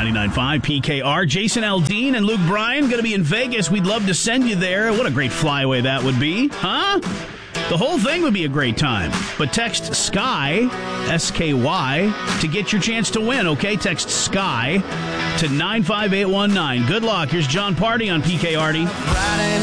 99.5 PKR. Jason Aldean and Luke Bryan going to be in Vegas. We'd love to send you there. What a great flyaway that would be, huh? The whole thing would be a great time. But text SKY, S-K-Y, to get your chance to win, okay? Text SKY to 95819. Good luck. Here's John Party on PKRD.